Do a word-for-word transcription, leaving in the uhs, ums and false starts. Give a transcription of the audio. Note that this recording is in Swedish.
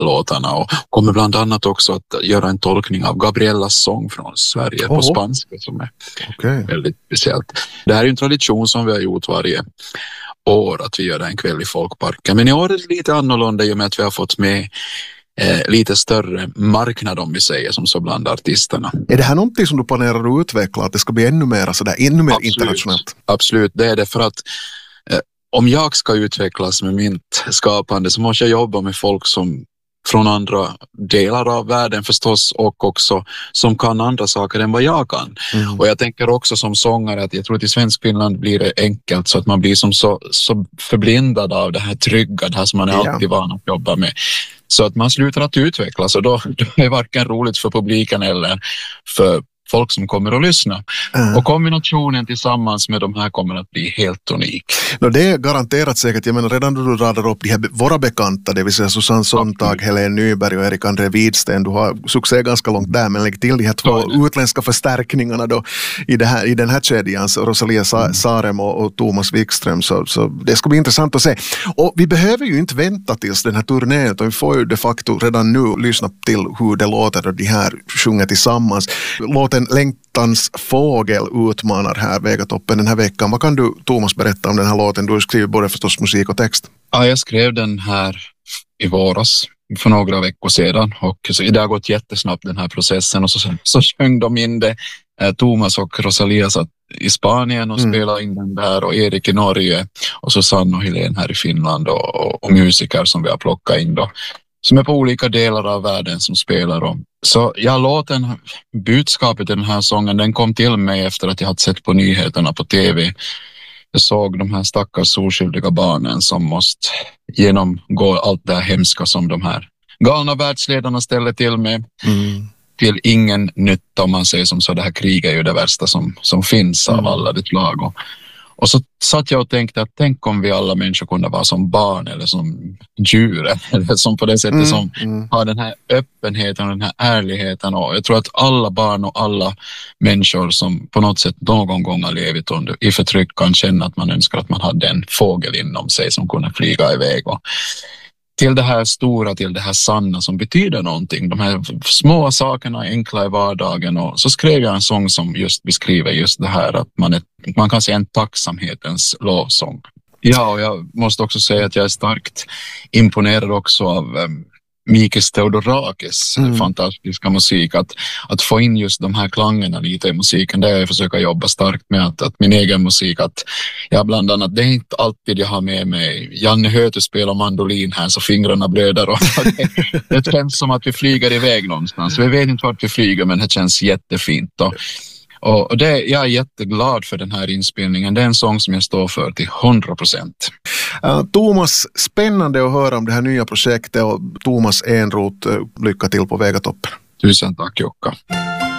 låtarna och kommer bland annat också att göra en tolkning av Gabriellas sång från Sverige oh. på spanska som är okay. väldigt speciellt. Det här är ju en tradition som vi har gjort varje år att vi gör en kväll i Folkparken. Men i år är det lite annorlunda i och med att vi har fått med eh, lite större marknad om vi säger som så bland artisterna. Är det här någonting som du planerar att utveckla? Att det ska bli ännu mer, sådär, ännu mer Absolut. internationellt? Absolut, det är det för att eh, om jag ska utvecklas med mitt skapande så måste jag jobba med folk som från andra delar av världen förstås och också som kan andra saker än vad jag kan. Mm. Och jag tänker också som sångare att jag tror att i svensk Finland blir det enkelt så att man blir som så, så förblindad av det här trygga, det här som man är alltid van att jobba med. Så att man slutar att utvecklas och då, då är det varken roligt för publiken eller för folk som kommer att lyssna. Mm. Och kombinationen tillsammans med de här kommer att bli helt unik. No, det är garanterat säkert. Jag menar, redan då du radar upp de här, våra bekanta, det vill säga Susanne Sontag, mm. Helene Nyberg och Erik André Widsten. Du har succé ganska långt där, men lägg till de här två mm. utländska förstärkningarna då i, det här, i den här kedjan, så Rosalia Sa- mm. Sarem och, och Thomas Wikström. Så, så det ska bli intressant att se. Och vi behöver ju inte vänta tills den här turnén, utan vi får ju de facto redan nu lyssna till hur det låter och de här sjunger tillsammans. Låten Längtans fågel utmanar här Vegatoppen den här veckan. Vad kan du, Thomas, berätta om den här låten? Du har skrivit både förstås musik och text. Ja, jag skrev den här i våras för några veckor sedan och så, det har gått jättesnabbt den här processen och så, så sjöng de in det. Eh, Thomas och Rosalia satt i Spanien och mm. spelade in den där och Erik i Norge och Susanne och Helene här i Finland och, och, och musiker som vi har plockat in då. Som är på olika delar av världen som spelar om. Så jag låten, budskapet i den här sången, den kom till mig efter att jag hade sett på nyheterna på tv. Jag såg de här stackars oskyldiga barnen som måste genomgå allt det här hemska som de här galna världsledarna ställer till med. Mm. Till ingen nytta om man säger som så, det här kriget är ju det värsta som, som finns av mm. alla ditt lag. Och, och så satt jag och tänkte att tänk om vi alla människor kunde vara som barn eller som djur eller som på det sättet mm, som mm. har den här öppenheten och den här ärligheten. Och jag tror att alla barn och alla människor som på något sätt någon gång har levt under i förtryck kan känna att man önskar att man hade en fågel inom sig som kunde flyga iväg och till det här stora, till det här sanna som betyder någonting. De här små sakerna enkla i vardagen. Och så skrev jag en sång som just beskriver just det här att man, är, man kan säga en tacksamhetens lovsång. Ja, och jag måste också säga att jag är starkt imponerad också av um, Mikis Theodorakis mm. fantastiska musik. Att, att få in just de här klangerna lite i musiken, det är jag försöker jobba starkt med. Att, att min egen musik, att jag bland annat, det är inte alltid jag har med mig Janne Höte spelar mandolin här så fingrarna blöder. Och det, det känns som att vi flyger iväg någonstans. Vi vet inte vart vi flyger, men det känns jättefint. Och, och det, jag är jätteglad för den här inspelningen. Det är en sång som jag står för till hundra procent. Uh, Thomas, spännande att höra om det här nya projektet och Thomas Enroth, uh, lycka till på Vegatoppen. Tusen tack, Jukka.